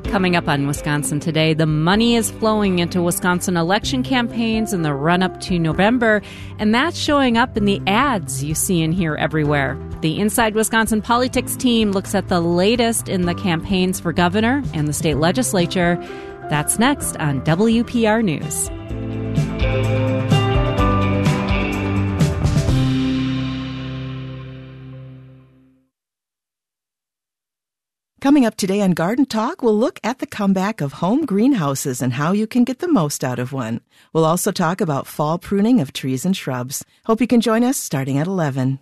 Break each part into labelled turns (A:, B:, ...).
A: Coming up on Wisconsin Today, the money is flowing into Wisconsin election campaigns in the run-up to November, and that's showing up in the ads you see and hear everywhere. The Inside Wisconsin Politics team looks at the latest in the campaigns for governor and the state legislature. That's next on WPR News.
B: Coming up today on Garden Talk, we'll look at the comeback of home greenhouses and how you can get the most out of one. We'll also talk about fall pruning of trees and shrubs. Hope you can join us starting at 11.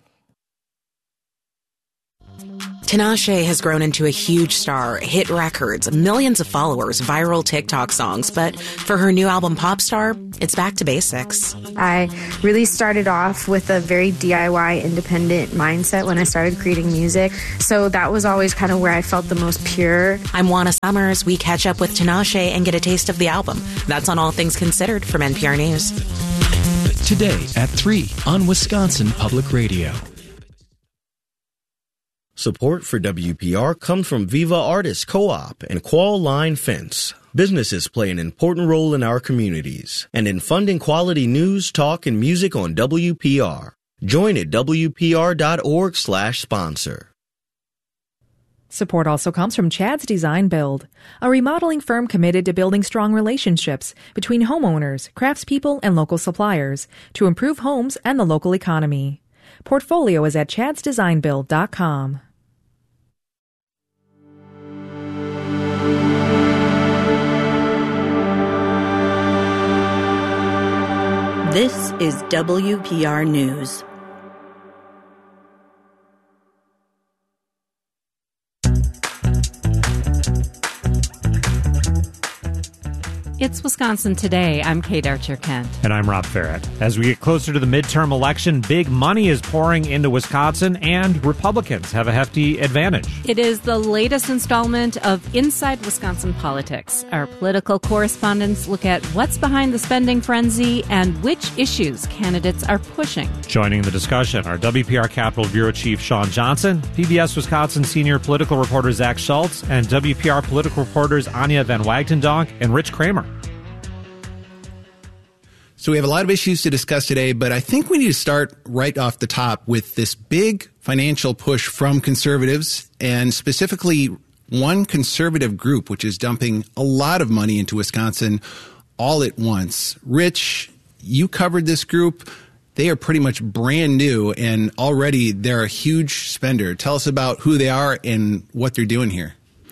C: Tinashe has grown into a huge star, hit records, millions of followers, viral TikTok songs. But for her new album, Popstar, it's back to basics.
D: I really started off with a very DIY independent mindset when I started creating music. So that was always kind of where I felt the most pure.
C: I'm Juana Summers. We catch up with Tinashe and get a taste of the album. That's on All Things Considered from NPR News.
E: Today at 3 on Wisconsin Public Radio.
F: Support for WPR comes from Viva Artists Co-op and Qual Line Fence. Businesses play an important role in our communities and in funding quality news, talk, and music on WPR. Join at WPR.org/sponsor.
G: Support also comes from Chad's Design Build, a remodeling firm committed to building strong relationships between homeowners, craftspeople, and local suppliers to improve homes and the local economy. Portfolio is at chadsdesignbuild.com.
H: This is WPR News.
A: It's Wisconsin Today. I'm Kate Archer-Kent.
I: And I'm Rob Farrett. As we get closer to the midterm election, big money is pouring into Wisconsin, and Republicans have a hefty advantage.
A: It is the latest installment of Inside Wisconsin Politics. Our political correspondents look at what's behind the spending frenzy and which issues candidates are pushing.
I: Joining the discussion are WPR Capitol Bureau Chief Sean Johnson, PBS Wisconsin senior political reporter Zach Schultz, and WPR political reporters Anya Van Wagtendonk and Rich Kramer.
J: So we have a lot of issues to discuss today, but I think we need to start right off the top with this big financial push from conservatives, and specifically one conservative group, which is dumping a lot of money into Wisconsin all at once. Rich, you covered this group. They are pretty much brand new, and already they're a huge spender. Tell us about who they are and what they're doing here.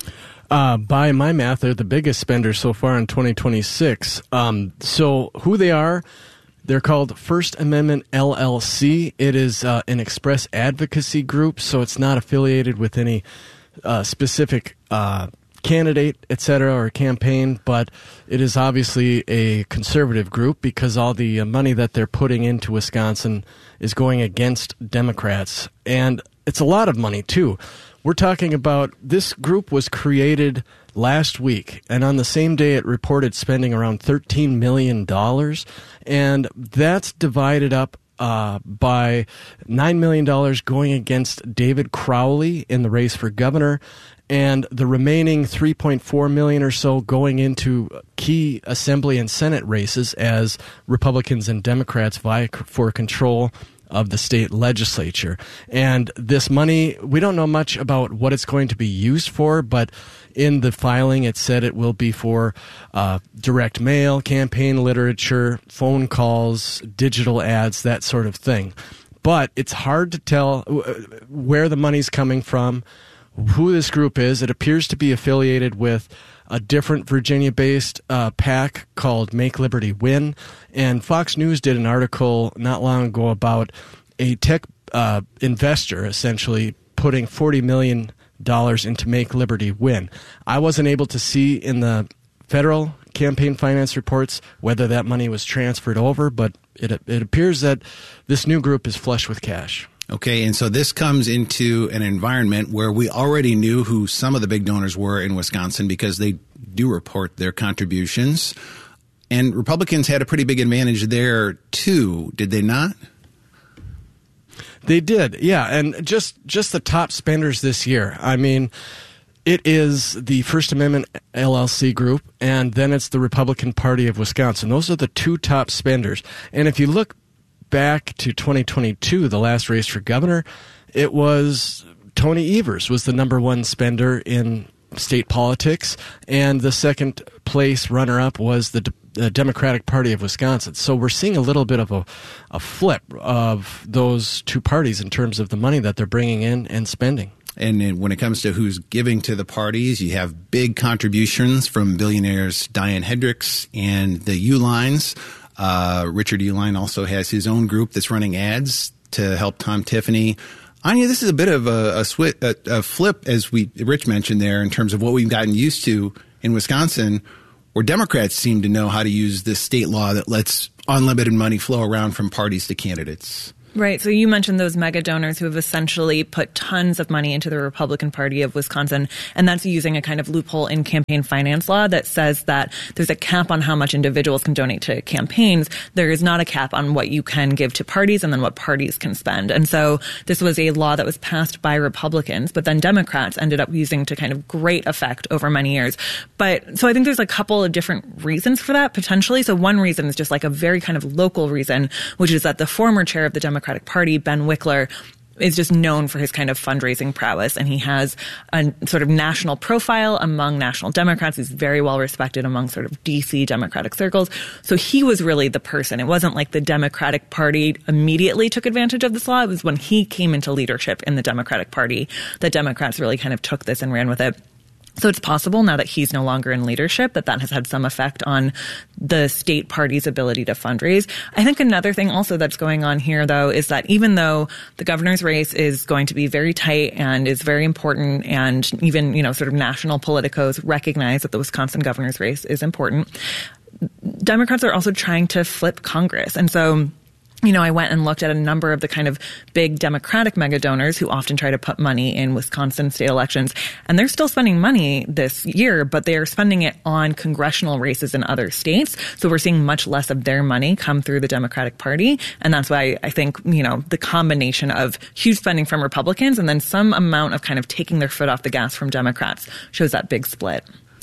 K: By my math, they're the biggest spender so far in 2026. So who they are, they're called First Amendment LLC. It is an express advocacy group, so it's not affiliated with any specific candidate, et cetera, or campaign, but it is obviously a conservative group because all the money that they're putting into Wisconsin is going against Democrats. And it's a lot of money, too. We're talking about this group was created last week, and on the same day it reported spending around $13 million, and that's divided up by $9 million going against David Crowley in the race for governor, and the remaining $3.4 million or so going into key Assembly and Senate races as Republicans and Democrats vie for control of the state legislature. And this money, we don't know much about what it's going to be used for, but in the filing it said it will be for direct mail, campaign literature, phone calls, digital ads, that sort of thing. But it's hard to tell where the money's coming from, who this group is. It appears to be affiliated with a different Virginia-based PAC called Make Liberty Win. And Fox News did an article not long ago about a tech investor essentially putting $40 million into Make Liberty Win. I wasn't able to see in the federal campaign finance reports whether that money was transferred over, but it appears that this new group is flush with cash.
J: Okay, and so this comes into an environment where we already knew who some of the big donors were in Wisconsin because they do report their contributions. And Republicans had a pretty big advantage there, too, did they not?
K: They did, yeah. And just the top spenders this year. I mean, It is the First Amendment LLC group, and then it's the Republican Party of Wisconsin. Those are the two top spenders. And if you look back to 2022, the last race for governor, it was Tony Evers was the number one spender in state politics, and the second place runner-up was the Democratic Party of Wisconsin. So we're seeing a little bit of a flip of those two parties in terms of the money that they're bringing in and spending.
J: And then when it comes to who's giving to the parties, you have big contributions from billionaires Diane Hendricks and the Uihleins. Richard Uihlein also has his own group that's running ads to help Tom Tiffany. Anya, this is a bit of a flip, as Rich mentioned there, in terms of what we've gotten used to in Wisconsin, where Democrats seem to know how to use this state law that lets unlimited money flow around from parties to candidates.
L: Right. So you mentioned those mega donors who have essentially put tons of money into the Republican Party of Wisconsin, and that's using a kind of loophole in campaign finance law that says that there's a cap on how much individuals can donate to campaigns. There is not a cap on what you can give to parties and then what parties can spend. And so this was a law that was passed by Republicans, but then Democrats ended up using to kind of great effect over many years. But so I think there's a couple of different reasons for that potentially. So one reason is just like a very kind of local reason, which is that the former chair of the Democratic Party, Ben Wickler, is just known for his kind of fundraising prowess, and he has a sort of national profile among national Democrats. He's very well respected among sort of DC Democratic circles. So he was really the person. It wasn't like the Democratic Party immediately took advantage of this law. It was when he came into leadership in the Democratic Party that Democrats really kind of took this and ran with it. So it's possible now that he's no longer in leadership that has had some effect on the state party's ability to fundraise. I think another thing also that's going on here, though, is that even though the governor's race is going to be very tight and is very important, and even, sort of national politicos recognize that the Wisconsin governor's race is important, Democrats are also trying to flip Congress. And so I went and looked at a number of the kind of big Democratic mega donors who often try to put money in Wisconsin state elections. And they're still spending money this year, but they are spending it on congressional races in other states. So we're seeing much less of their money come through the Democratic Party. And that's why I think, the combination of huge spending from Republicans and then some amount of kind of taking their foot off the gas from Democrats shows that big split.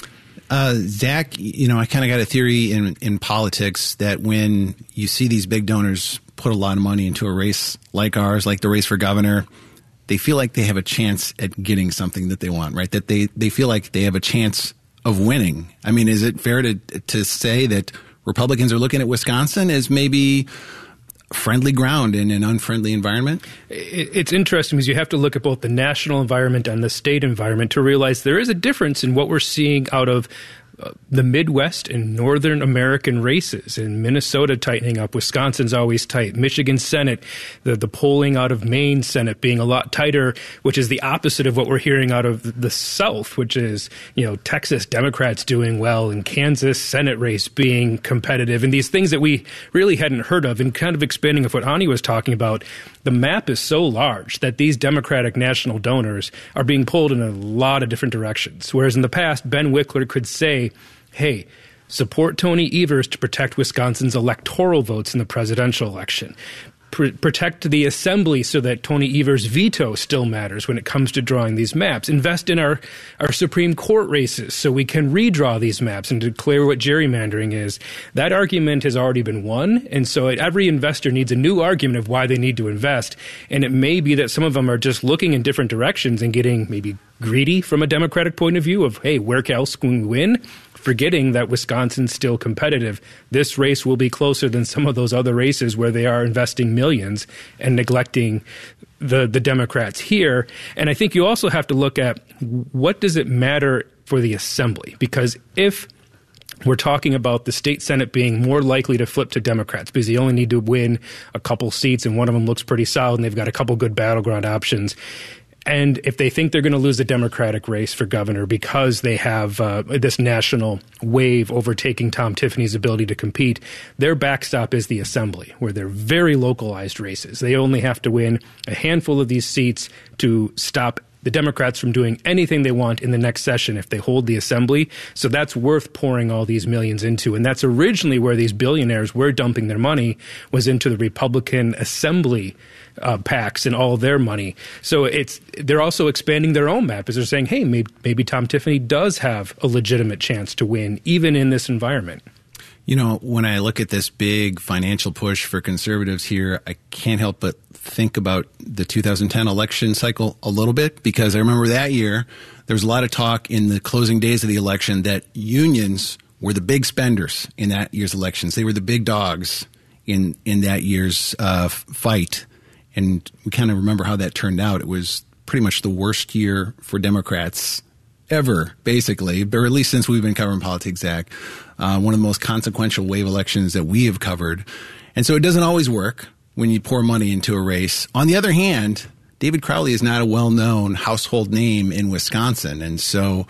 J: Zach, I kind of got a theory in politics that when you see these big donors put a lot of money into a race like ours, like the race for governor, they feel like they have a chance at getting something that they want, right? That they feel like they have a chance of winning. I mean, is it fair to say that Republicans are looking at Wisconsin as maybe friendly ground in an unfriendly environment?
M: It's interesting because you have to look at both the national environment and the state environment to realize there is a difference in what we're seeing out of the Midwest and Northern American races. In Minnesota tightening up, Wisconsin's always tight. Michigan Senate, the polling out of Maine Senate being a lot tighter, which is the opposite of what we're hearing out of the South, which is, Texas Democrats doing well and Kansas Senate race being competitive, and these things that we really hadn't heard of. And kind of expanding of what Ani was talking about, the map is so large that these Democratic national donors are being pulled in a lot of different directions. Whereas in the past, Ben Wickler could say, hey, support Tony Evers to protect Wisconsin's electoral votes in the presidential election. Protect the assembly so that Tony Evers' veto still matters when it comes to drawing these maps. Invest in our Supreme Court races so we can redraw these maps and declare what gerrymandering is. That argument has already been won, and so every investor needs a new argument of why they need to invest. And it may be that some of them are just looking in different directions and getting maybe greedy from a Democratic point of view of, hey, where else can we win? Forgetting that Wisconsin's still competitive. This race will be closer than some of those other races where they are investing millions and neglecting the Democrats here. And I think you also have to look at what does it matter for the assembly? Because if we're talking about the state Senate being more likely to flip to Democrats because you only need to win a couple seats and one of them looks pretty solid and they've got a couple good battleground options. And if they think they're going to lose the Democratic race for governor because they have this national wave overtaking Tom Tiffany's ability to compete, their backstop is the assembly, where they're very localized races. They only have to win a handful of these seats to stop the Democrats from doing anything they want in the next session if they hold the assembly. So that's worth pouring all these millions into. And that's originally where these billionaires were dumping their money, was into the Republican assembly PACs and all their money. So they're also expanding their own map, as they're saying, hey, maybe Tom Tiffany does have a legitimate chance to win, even in this environment.
J: You know, when I look at this big financial push for conservatives here, I can't help but think about the 2010 election cycle a little bit, because I remember that year there was a lot of talk in the closing days of the election that unions were the big spenders in that year's elections. They were the big dogs in that year's fight. And we kind of remember how that turned out. It was pretty much the worst year for Democrats ever, basically, or at least since we've been covering politics, Zach. One of the most consequential wave elections that we have covered. And so it doesn't always work when you pour money into a race. On the other hand, David Crowley is not a well-known household name in Wisconsin. And so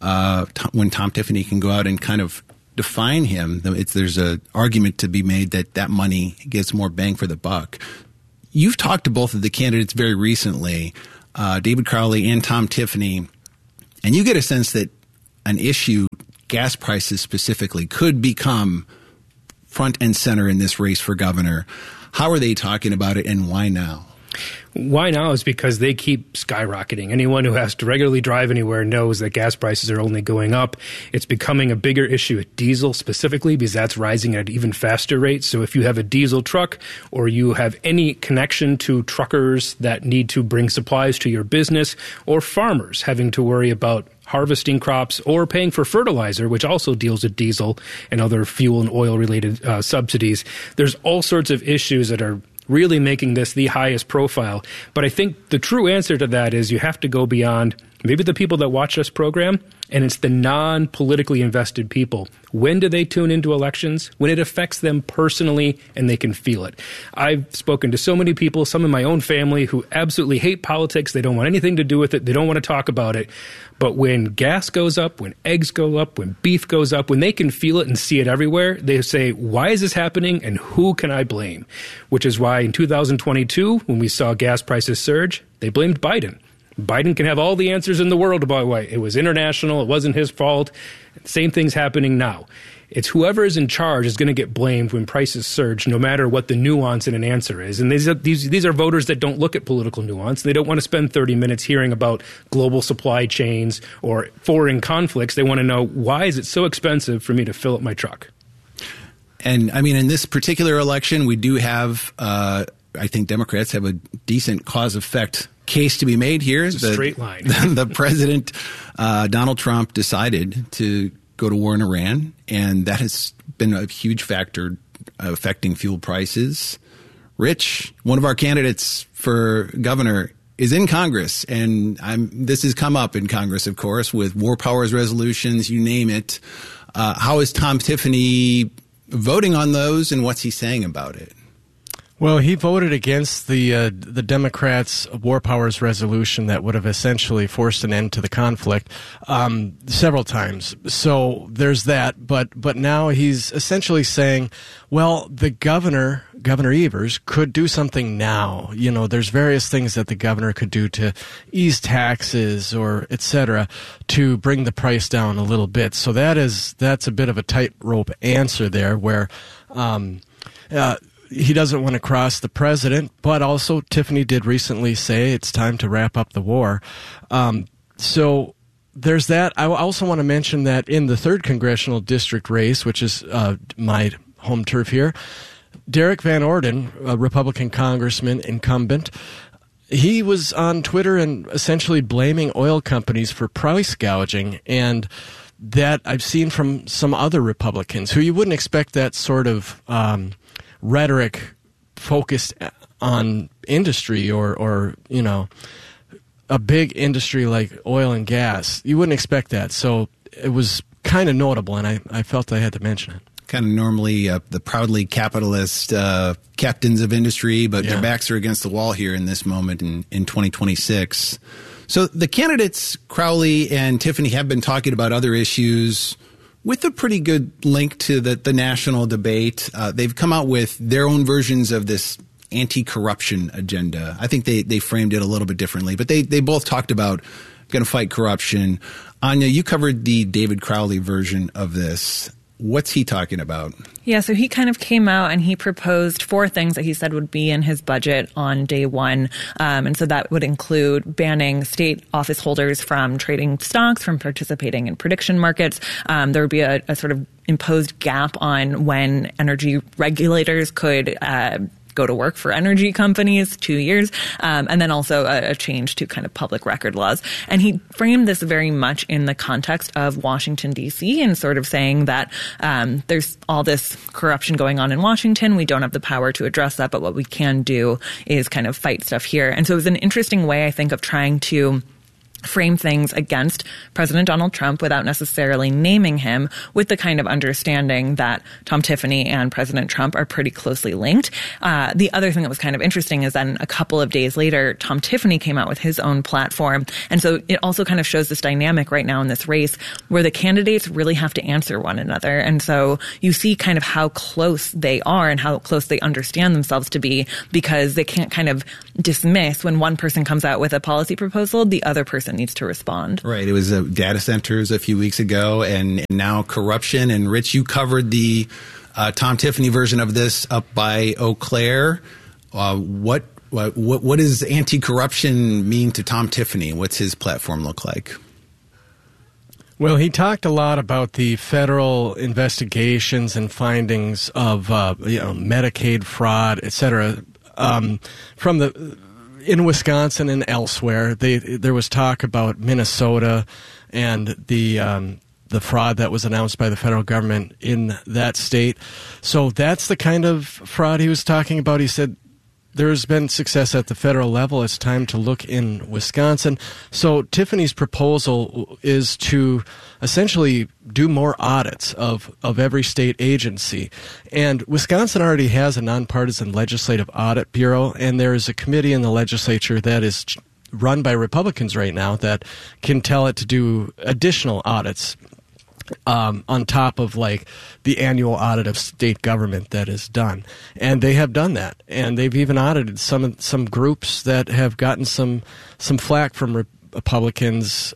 J: when Tom Tiffany can go out and kind of define him, there's an argument to be made that money gets more bang for the buck. You've talked to both of the candidates very recently, David Crowley and Tom Tiffany, and you get a sense that an issue, gas prices specifically, could become front and center in this race for governor. How are they talking about it, and why now?
M: Why now is because they keep skyrocketing. Anyone who has to regularly drive anywhere knows that gas prices are only going up. It's becoming a bigger issue with diesel specifically, because that's rising at an even faster rate. So if you have a diesel truck, or you have any connection to truckers that need to bring supplies to your business, or farmers having to worry about harvesting crops or paying for fertilizer, which also deals with diesel and other fuel and oil related subsidies, there's all sorts of issues that are really making this the highest profile. But I think the true answer to that is you have to go beyond maybe the people that watch this program, and it's the non-politically invested people. When do they tune into elections? When it affects them personally and they can feel it. I've spoken to so many people, some in my own family, who absolutely hate politics. They don't want anything to do with it. They don't want to talk about it. But when gas goes up, when eggs go up, when beef goes up, when they can feel it and see it everywhere, they say, why is this happening and who can I blame? Which is why in 2022, when we saw gas prices surge, they blamed Biden. Biden can have all the answers in the world about why it was international, it wasn't his fault. Same thing's happening now. It's whoever is in charge is going to get blamed when prices surge, no matter what the nuance in an answer is. And these are voters that don't look at political nuance. They don't want to spend 30 minutes hearing about global supply chains or foreign conflicts. They want to know, why is it so expensive for me to fill up my truck?
J: And I mean, in this particular election, we do have, I think Democrats have a decent cause-effect case to be made here.
M: It's a straight line.
J: The president, Donald Trump, decided to go to war in Iran, and that has been a huge factor affecting fuel prices. Rich, one of our candidates for governor, is in Congress, and this has come up in Congress, of course, with war powers resolutions, you name it. How is Tom Tiffany voting on those, and what's he saying about it?
K: Well, he voted against the Democrats' war powers resolution that would have essentially forced an end to the conflict several times. So there's that. But now he's essentially saying, well, the Governor Evers could do something now. You know, there's various things that the governor could do to ease taxes or et cetera to bring the price down a little bit. So that's a bit of a tightrope answer there, where he doesn't want to cross the president, but also Tiffany did recently say it's time to wrap up the war. So there's that. I also want to mention that in the 3rd Congressional District race, which is my home turf here, Derek Van Orden, a Republican congressman incumbent, he was on Twitter and essentially blaming oil companies for price gouging, and that I've seen from some other Republicans who you wouldn't expect that sort of rhetoric focused on industry or you know, a big industry like oil and gas. You wouldn't expect that. So it was kind of notable, and I felt I had to mention it.
J: Kind of normally the proudly capitalist captains of industry, but their backs are against the wall here in this moment in 2026. So the candidates, Crowley and Tiffany, have been talking about other issues with a pretty good link to the national debate. They've come out with their own versions of this anti-corruption agenda. I think they framed it a little bit differently, but they both talked about going to fight corruption. Anya, you covered the David Crowley version of this. What's he talking about?
L: Yeah, so he kind of came out and he proposed 4 things that he said would be in his budget on day one. And so that would include banning state office holders from trading stocks, from participating in prediction markets. There would be a sort of imposed gap on when energy regulators could go to work for energy companies, 2 years, and then also a change to kind of public record laws. And he framed this very much in the context of Washington, D.C., and sort of saying that there's all this corruption going on in Washington. We don't have the power to address that, but what we can do is kind of fight stuff here. And so it was an interesting way, I think, of trying to frame things against President Donald Trump without necessarily naming him, with the kind of understanding that Tom Tiffany and President Trump are pretty closely linked. The other thing that was kind of interesting is then a couple of days later, Tom Tiffany came out with his own platform. And so it also kind of shows this dynamic right now in this race where the candidates really have to answer one another. And so you see kind of how close they are and how close they understand themselves to be, because they can't kind of dismiss when one person comes out with a policy proposal, the other person needs to respond.
J: Right. It was data centers a few weeks ago, and now corruption. And Rich, you covered the Tom Tiffany version of this up by Eau Claire. What does anti-corruption mean to Tom Tiffany? What's his platform look like?
K: Well, he talked a lot about the federal investigations and findings of Medicaid fraud, et cetera, in Wisconsin and elsewhere. There was talk about Minnesota and the fraud that was announced by the federal government in that state. So that's the kind of fraud he was talking about. He said there's been success at the federal level. It's time to look in Wisconsin. So Tiffany's proposal is to essentially do more audits of every state agency. And Wisconsin already has a nonpartisan legislative audit bureau, and there is a committee in the legislature that is run by Republicans right now that can tell it to do additional audits on top of like the annual audit of state government that is done. And they have done that. And they've even audited some groups that have gotten some flack from Republicans,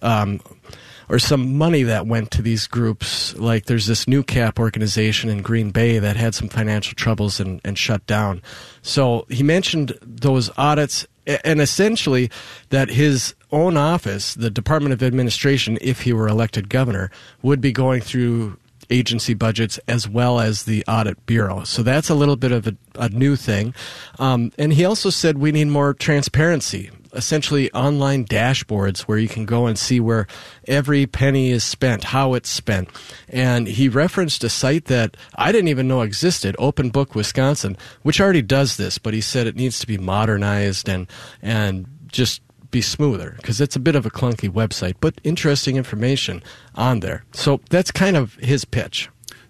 K: or some money that went to these groups. Like there's this New Cap organization in Green Bay that had some financial troubles and shut down. So he mentioned those audits, and essentially that his own office, the Department of Administration, if he were elected governor, would be going through agency budgets as well as the audit bureau. So that's a little bit of a new thing. And he also said we need more transparency, essentially online dashboards where you can go and see where every penny is spent, how it's spent. And he referenced a site that I didn't even know existed, Open Book Wisconsin, which already does this, but he said it needs to be modernized and just be smoother, because it's a bit of a clunky website, but interesting information on there. So that's kind of his pitch.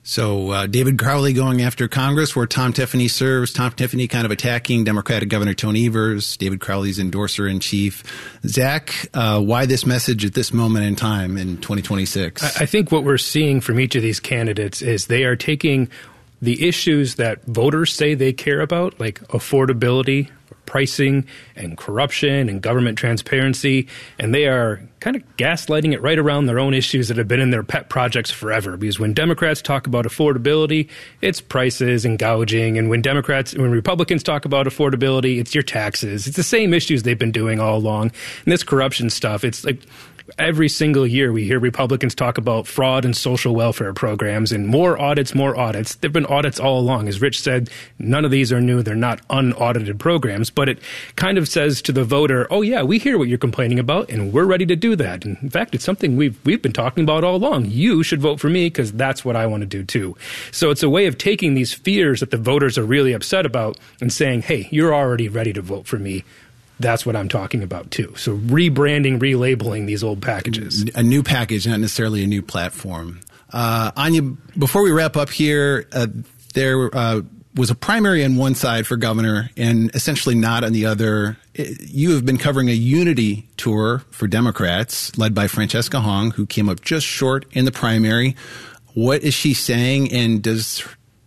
J: So David Crowley going after Congress, where Tom Tiffany serves. Tom Tiffany kind of attacking Democratic Governor Tony Evers, David Crowley's endorser-in-chief. Zach, why this message at this moment in time in 2026?
M: I think what we're seeing from each of these candidates is they are taking the issues that voters say they care about, like affordability, pricing, and corruption, and government transparency, and they are kind of gaslighting it right around their own issues that have been in their pet projects forever. Because when Democrats talk about affordability, it's prices and gouging, and when Republicans talk about affordability, it's your taxes. It's the same issues they've been doing all along. And this corruption stuff, it's like every single year we hear Republicans talk about fraud and social welfare programs and more audits, more audits. There have been audits all along. As Rich said, none of these are new. They're not unaudited programs, but it kind of says to the voter, oh yeah, we hear what you're complaining about and we're ready to do that. And in fact, it's something we've been talking about all along. You should vote for me because that's what I want to do too. So it's a way of taking these fears that the voters are really upset about and saying, hey, you're already ready to vote for me. That's what I'm talking about, too. So rebranding, relabeling these old packages.
J: A new package, not necessarily a new platform. Anya, before we wrap up here, there was a primary on one side for governor and essentially not on the other. You have been covering a unity tour for Democrats led by Francesca Hong, who came up just short in the primary. What is she saying, and does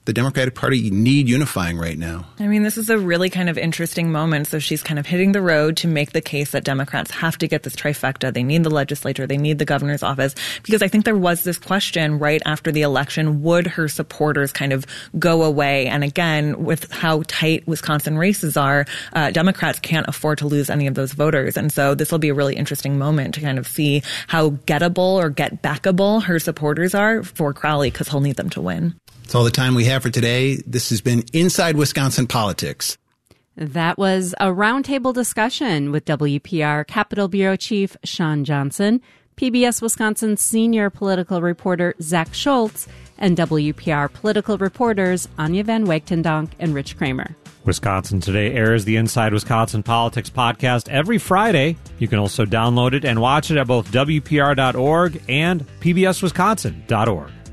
J: the Democratic Party need unifying right now?
L: I mean, this is a really kind of interesting moment. So she's kind of hitting the road to make the case that Democrats have to get this trifecta. They need the legislature. They need the governor's office. Because I think there was this question right after the election, would her supporters kind of go away? And again, with how tight Wisconsin races are, Democrats can't afford to lose any of those voters. And so this will be a really interesting moment to kind of see how gettable or get backable her supporters are for Crowley, because he'll need them to win.
J: That's all the time we have for today. This has been Inside Wisconsin Politics.
A: That was a roundtable discussion with WPR Capitol Bureau Chief Shawn Johnson, PBS Wisconsin senior political reporter Zach Schultz, and WPR political reporters Anya Van Wagtendonk and Rich Kramer.
I: Wisconsin Today airs the Inside Wisconsin Politics podcast every Friday. You can also download it and watch it at both WPR.org and PBSWisconsin.org.